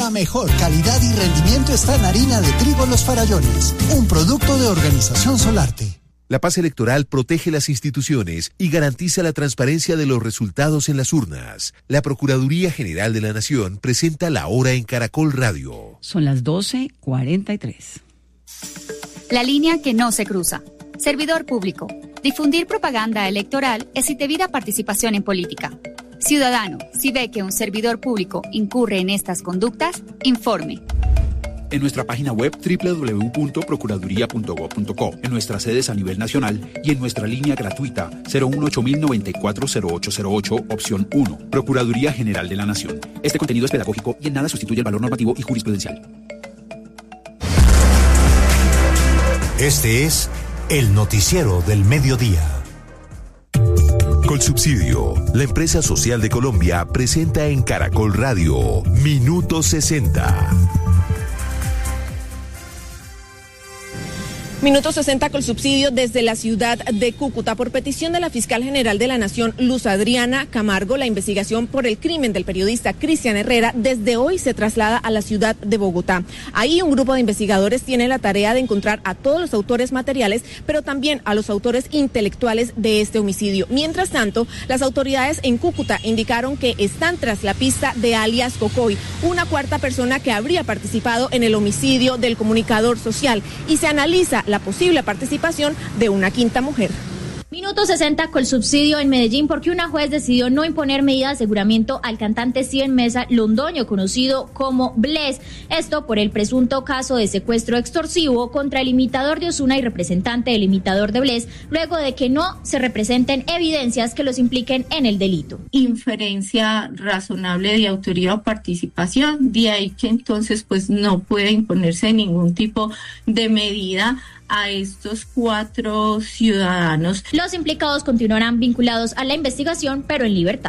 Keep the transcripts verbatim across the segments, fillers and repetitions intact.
La mejor calidad y rendimiento está en harina de trigo Los Farallones, un producto de Organización Solarte. La paz electoral protege las instituciones y garantiza la transparencia de los resultados en las urnas. La Procuraduría General de la Nación presenta La Hora en Caracol Radio. Son las doce cuarenta y tres. La línea que no se cruza. Servidor público. Difundir propaganda electoral es indebida participación en política. Ciudadano, si ve que un servidor público incurre en estas conductas, informe. En nuestra página web doble u doble u doble u punto procuraduría punto gob punto co, en nuestras sedes a nivel nacional y en nuestra línea gratuita cero uno ocho mil noventa y cuatro cero ocho cero ocho, opción uno. Procuraduría General de la Nación. Este contenido es pedagógico y en nada sustituye el valor normativo y jurisprudencial. Este es el noticiero del mediodía. Colsubsidio, la empresa social de Colombia, presenta en Caracol Radio Minuto sesenta. Minuto sesenta Colsubsidio desde la ciudad de Cúcuta. Por petición de la fiscal general de la Nación, Luz Adriana Camargo, la investigación por el crimen del periodista Cristian Herrera desde hoy se traslada a la ciudad de Bogotá. Ahí un grupo de investigadores tiene la tarea de encontrar a todos los autores materiales, pero también a los autores intelectuales de este homicidio. Mientras tanto, las autoridades en Cúcuta indicaron que están tras la pista de alias Cocoy, una cuarta persona que habría participado en el homicidio del comunicador social, y se analiza la posible participación de una quinta mujer. Minuto sesenta Colsubsidio en Medellín, porque una juez decidió no imponer medida de aseguramiento al cantante Steven Mesa Londoño, conocido como Bless. Esto por el presunto caso de secuestro extorsivo contra el imitador de Ozuna y representante del imitador de Bless, luego de que no se representen evidencias que los impliquen en el delito. Inferencia razonable de autoría o participación, de ahí que entonces pues no puede imponerse ningún tipo de medida a estos cuatro ciudadanos. Los implicados continuarán vinculados a la investigación, pero en libertad.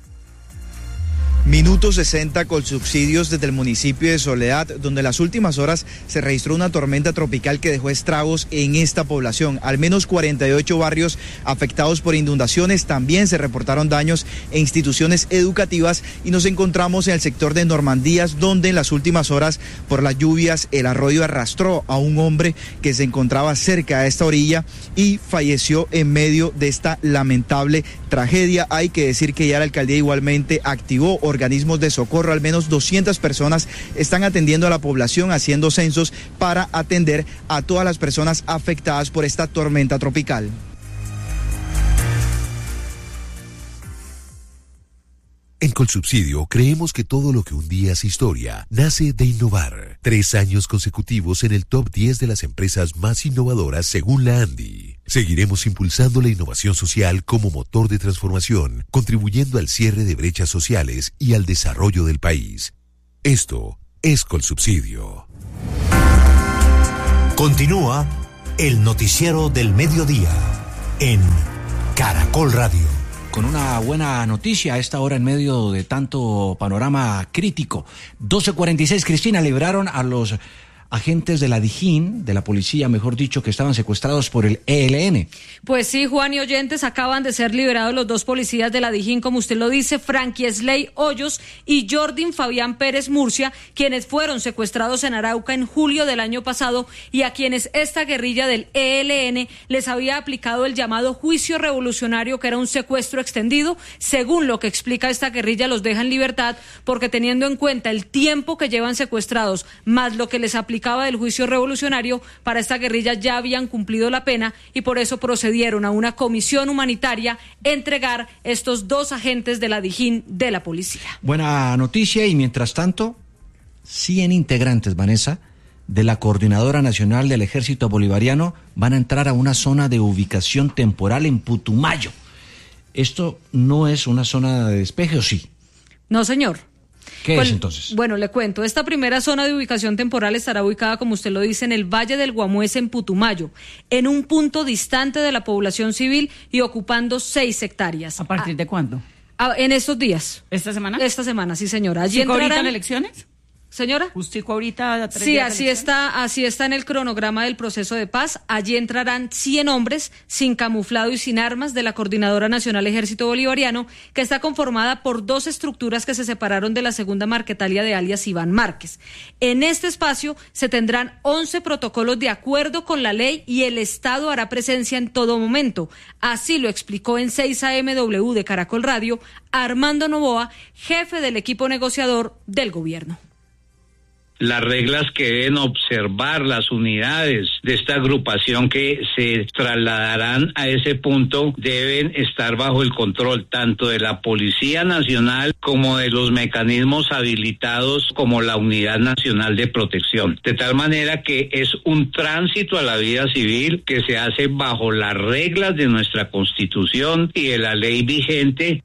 Minuto sesenta Colsubsidios desde el municipio de Soledad, donde en las últimas horas se registró una tormenta tropical que dejó estragos en esta población. Al menos cuarenta y ocho barrios afectados por inundaciones. También se reportaron daños en instituciones educativas y nos encontramos en el sector de Normandías, donde en las últimas horas, por las lluvias, el arroyo arrastró a un hombre que se encontraba cerca de esta orilla y falleció en medio de esta lamentable tragedia. Hay que decir que ya la alcaldía igualmente activó organismos de socorro. Al menos doscientas personas están atendiendo a la población, haciendo censos para atender a todas las personas afectadas por esta tormenta tropical. En Colsubsidio creemos que todo lo que un día es historia nace de innovar. Tres años consecutivos en el top diez de las empresas más innovadoras según la ANDI. Seguiremos impulsando la innovación social como motor de transformación, contribuyendo al cierre de brechas sociales y al desarrollo del país. Esto es Colsubsidio. Continúa el noticiero del mediodía en Caracol Radio. Con una buena noticia a esta hora en medio de tanto panorama crítico. doce cuarenta y seis, Cristina, liberaron a los agentes de la Dijín, de la policía, mejor dicho, que estaban secuestrados por el E L N. Pues sí, Juan y oyentes, acaban de ser liberados los dos policías de la Dijín, como usted lo dice, Frankie Sley Hoyos y Jordin Fabián Pérez Murcia, quienes fueron secuestrados en Arauca en julio del año pasado y a quienes esta guerrilla del E L N les había aplicado el llamado juicio revolucionario, que era un secuestro extendido. Según lo que explica esta guerrilla, los deja en libertad porque, teniendo en cuenta el tiempo que llevan secuestrados, más lo que les aplicaba del juicio revolucionario, para esta guerrilla ya habían cumplido la pena y por eso procedieron a una comisión humanitaria entregar estos dos agentes de la Dijín de la policía. Buena noticia. Y mientras tanto, cien integrantes, Vanessa, de la Coordinadora Nacional del Ejército Bolivariano van a entrar a una zona de ubicación temporal en Putumayo. ¿Esto no es una zona de despeje o sí? No, señor. ¿Qué pues, es entonces? Bueno, le cuento. Esta primera zona de ubicación temporal estará ubicada, como usted lo dice, en el Valle del Guamués, en Putumayo, en un punto distante de la población civil y ocupando seis hectáreas. ¿A partir de cuándo? A, en estos días. ¿Esta semana? Esta semana, sí, señora. Allí ¿Sí, ahorita entrarán en elecciones? Señora. Justico ahorita. Tres sí, días así de está, así está en el cronograma del proceso de paz. Allí entrarán cien hombres sin camuflado y sin armas de la Coordinadora Nacional Ejército Bolivariano, que está conformada por dos estructuras que se separaron de la segunda Marquetalia de alias Iván Márquez. En este espacio se tendrán once protocolos de acuerdo con la ley y el Estado hará presencia en todo momento. Así lo explicó en seis A M W de Caracol Radio Armando Novoa, jefe del equipo negociador del gobierno. Las reglas que deben observar las unidades de esta agrupación que se trasladarán a ese punto deben estar bajo el control tanto de la Policía Nacional como de los mecanismos habilitados como la Unidad Nacional de Protección. De tal manera que es un tránsito a la vida civil que se hace bajo las reglas de nuestra Constitución y de la ley vigente.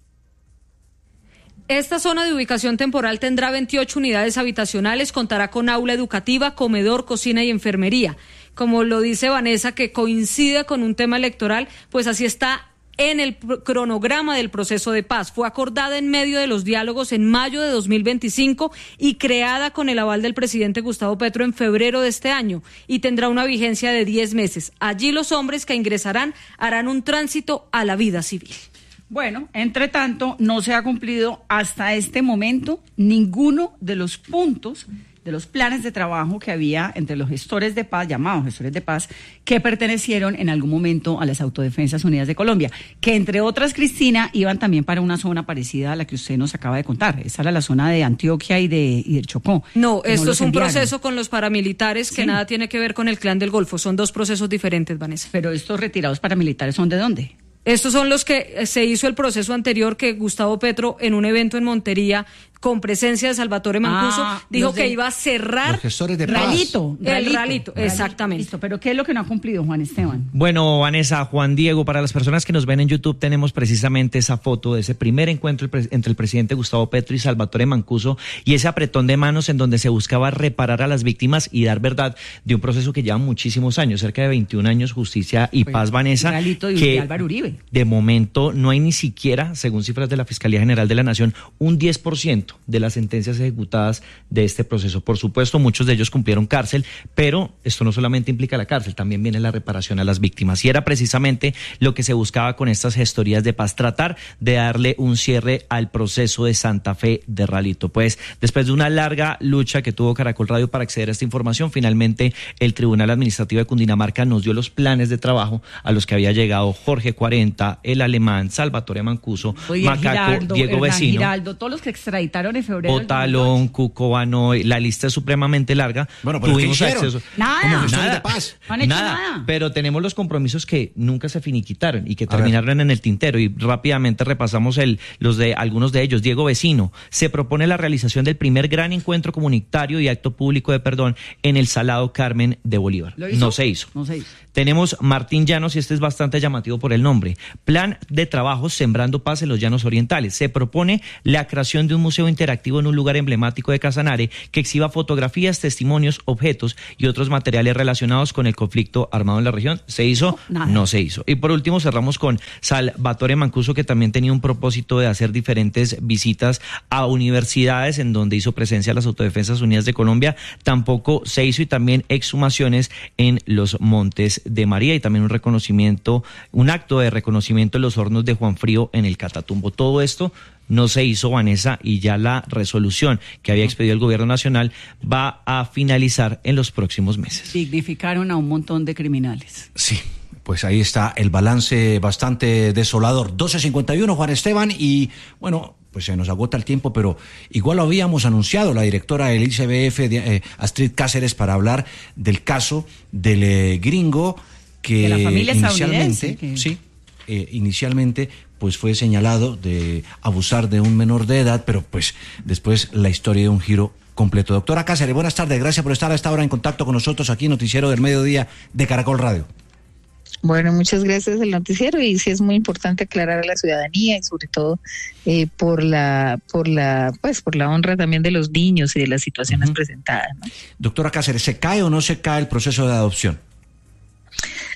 Esta zona de ubicación temporal tendrá veintiocho unidades habitacionales, contará con aula educativa, comedor, cocina y enfermería. Como lo dice Vanessa, que coincide con un tema electoral, pues así está en el cronograma del proceso de paz. Fue acordada en medio de los diálogos en mayo de dos mil veinticinco y creada con el aval del presidente Gustavo Petro en febrero de este año y tendrá una vigencia de diez meses. Allí los hombres que ingresarán harán un tránsito a la vida civil. Bueno, entre tanto, no se ha cumplido hasta este momento ninguno de los puntos de los planes de trabajo que había entre los gestores de paz, llamados gestores de paz, que pertenecieron en algún momento a las Autodefensas Unidas de Colombia, que entre otras, Cristina, iban también para una zona parecida a la que usted nos acaba de contar. Esa era la zona de Antioquia y de y del Chocó. No, esto no es un enviaron. proceso con los paramilitares que Sí. nada tiene que ver con el Clan del Golfo. Son dos procesos diferentes, Vanessa. Pero estos retirados paramilitares, ¿son de dónde? Estos son los que se hizo el proceso anterior que Gustavo Petro en un evento en Montería con presencia de Salvatore Mancuso Ah, dijo los de- que iba a cerrar Los gestores de paz. Ralito, el Ralito, ralito, Ralito. exactamente. Listo, pero ¿qué es lo que no ha cumplido, Juan Esteban? Bueno, Vanessa, Juan Diego, para las personas que nos ven en YouTube tenemos precisamente esa foto de ese primer encuentro entre el presidente Gustavo Petro y Salvatore Mancuso y ese apretón de manos en donde se buscaba reparar a las víctimas y dar verdad de un proceso que lleva muchísimos años, cerca de veintiún años, justicia y Pues, paz, Vanessa, Ralito y que Álvaro Uribe. de momento no hay ni siquiera, según cifras de la Fiscalía General de la Nación, un diez por ciento de las sentencias ejecutadas de este proceso. Por supuesto, muchos de ellos cumplieron cárcel, pero esto no solamente implica la cárcel, también viene la reparación a las víctimas. Y era precisamente lo que se buscaba con estas gestorías de paz, tratar de darle un cierre al proceso de Santa Fe de Ralito. Pues después de una larga lucha que tuvo Caracol Radio para acceder a esta información, finalmente el Tribunal Administrativo de Cundinamarca nos dio los planes de trabajo a los que había llegado Jorge cuarenta, el Alemán, Salvatore Mancuso, Oye, Macaco, Giraldo, Diego Hernán Vecino, Giraldo, todos los que extraditaron en febrero. del Talón, Cuco, Banoy, la lista es supremamente larga. Bueno, pero Tuvimos ¿qué hicieron? acceso. Nada. Como gestores Nada. de paz. No han hecho nada, nada. pero tenemos los compromisos que nunca se finiquitaron y que A terminaron en el tintero y rápidamente repasamos el, los de algunos de ellos. Diego Vecino, se propone la realización del primer gran encuentro comunitario y acto público de perdón en el Salado Carmen de Bolívar. ¿Lo hizo? No se hizo. No se hizo. Tenemos Martín Llanos, y este es bastante llamativo por el nombre. Plan de trabajo Sembrando Paz en los Llanos Orientales. Se propone la creación de un museo interactivo en un lugar emblemático de Casanare que exhiba fotografías, testimonios, objetos y otros materiales relacionados con el conflicto armado en la región. ¿Se hizo? No, No, nada. se hizo. Y por último cerramos con Salvatore Mancuso, que también tenía un propósito de hacer diferentes visitas a universidades en donde hizo presencia las Autodefensas Unidas de Colombia. Tampoco se hizo, y también exhumaciones en los Montes de María y también un reconocimiento, un acto de reconocimiento en los hornos de Juan Frío en el Catatumbo. Todo esto no se hizo, Vanessa, y ya la resolución que había expedido el gobierno nacional va a finalizar en los próximos meses. Significaron a un montón de criminales. Sí, pues ahí está el balance bastante desolador. doce cincuenta y uno, Juan Esteban, y bueno, pues se nos agota el tiempo, pero igual lo habíamos anunciado, la directora del I C B F, de, eh, Astrid Cáceres, para hablar del caso del eh, gringo que De la familia inicialmente, estadounidense, que- sí, eh, inicialmente pues fue señalado de abusar de un menor de edad, pero pues después la historia dio un giro completo. Doctora Cáceres, buenas tardes, gracias por estar a esta hora en contacto con nosotros aquí en Noticiero del Mediodía de Caracol Radio. Bueno, muchas gracias del noticiero, y sí es muy importante aclarar a la ciudadanía y sobre todo eh, por la por la pues por la honra también de los niños y de las situaciones uh-huh. presentadas, ¿no? Doctora Cáceres, ¿se cae o no se cae el proceso de adopción?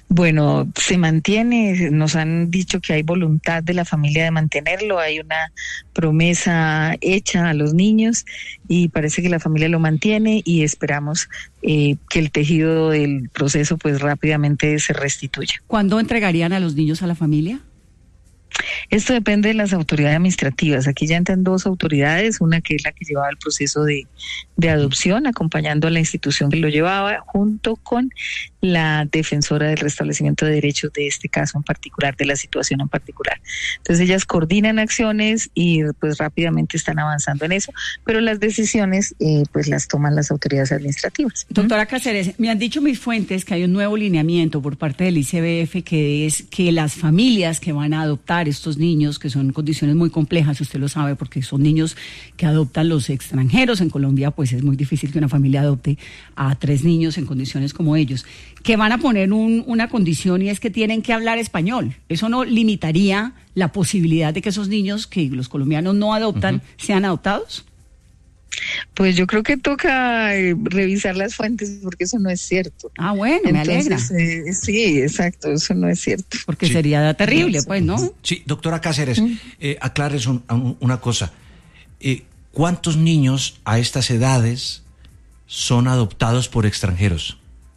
Bueno, se mantiene, nos han dicho que hay voluntad de la familia de mantenerlo, hay una promesa hecha a los niños y parece que la familia lo mantiene y esperamos eh, que el tejido del proceso pues rápidamente se restituya. ¿Cuándo entregarían a los niños a la familia? Esto depende de las autoridades administrativas. Aquí ya entran dos autoridades, una que es la que llevaba el proceso de, de adopción, acompañando a la institución que lo llevaba, junto con la defensora del restablecimiento de derechos de este caso en particular, de la situación en particular. Entonces ellas coordinan acciones y pues rápidamente están avanzando en eso, pero las decisiones eh, pues las toman las autoridades administrativas. Doctora Cáceres, me han dicho mis fuentes que hay un nuevo lineamiento por parte del I C B F que es que las familias que van a adoptar estos niños, que son condiciones muy complejas, usted lo sabe, porque son niños que adoptan los extranjeros. En Colombia pues es muy difícil que una familia adopte a tres niños en condiciones como ellos, que van a poner un, una condición y es que tienen que hablar español. ¿Eso no limitaría la posibilidad de que esos niños que los colombianos no adoptan uh-huh. sean adoptados? Pues yo creo que toca eh, revisar las fuentes porque eso no es cierto. Ah, bueno, Entonces, me alegra. Eh, sí, exacto, eso no es cierto. Porque sí. sería terrible, pues, ¿no? Sí, doctora Cáceres, ¿Mm? eh, aclares un, un, una cosa. Eh, ¿Cuántos niños a estas edades son adoptados por extranjeros?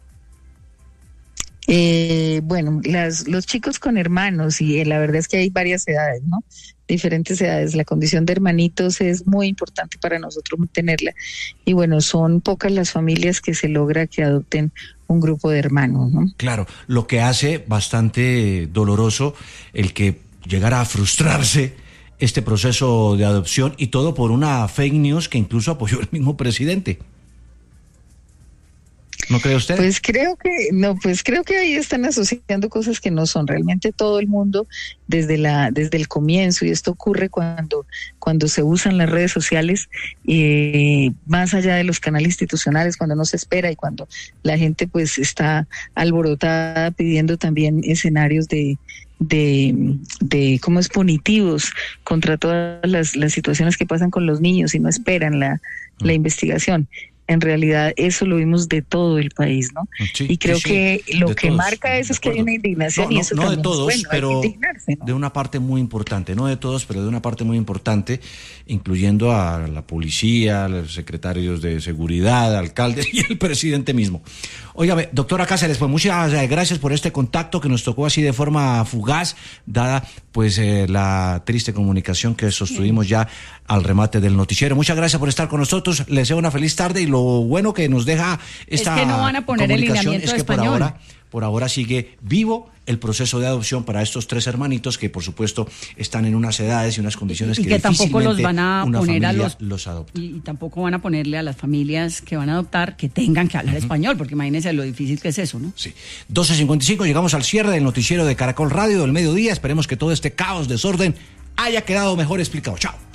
Eh, bueno, las, los chicos con hermanos, y eh, la verdad es que hay varias edades, ¿no? Diferentes edades. La condición de hermanitos es muy importante para nosotros mantenerla. Y bueno, son pocas las familias que se logra que adopten un grupo de hermanos, ¿no? Claro, lo que hace bastante doloroso el que llegara a frustrarse este proceso de adopción y todo por una fake news que incluso apoyó el mismo presidente. ¿No cree usted? Pues creo que, no, pues creo que ahí están asociando cosas que no son. Realmente todo el mundo desde la, desde el comienzo, y esto ocurre cuando, cuando se usan las redes sociales, eh, más allá de los canales institucionales, cuando no se espera y cuando la gente pues está alborotada pidiendo también escenarios de de, de cómo es punitivos contra todas las, las situaciones que pasan con los niños y no esperan la, la investigación. En realidad eso lo vimos de todo el país, ¿no? Sí, y creo sí, que sí, lo que todos, marca eso es que hay una indignación. No, no, y eso no también de todos, es bueno, pero ¿no? de una parte muy importante, no de todos, pero de una parte muy importante, incluyendo a la policía, a los secretarios de seguridad, alcaldes y el presidente mismo. Óigame, doctora Cáceres, pues muchas gracias por este contacto que nos tocó así de forma fugaz, dada pues eh, la triste comunicación que sostuvimos ya al remate del noticiero. Muchas gracias por estar con nosotros, les deseo una feliz tarde y lo bueno que nos deja esta es que no van a poner comunicación el lineamiento es que español. por ahora, por ahora sigue vivo el proceso de adopción para estos tres hermanitos que por supuesto están en unas edades y unas condiciones y que, que tampoco los difícilmente van a una poner a familia los, los adopta. Y, y tampoco van a ponerle a las familias que van a adoptar que tengan que hablar uh-huh. español, porque imagínense lo difícil que es eso, ¿no? Sí. doce cincuenta y cinco, llegamos al cierre del noticiero de Caracol Radio del mediodía. Esperemos que todo este caos, desorden haya quedado mejor explicado. Chao.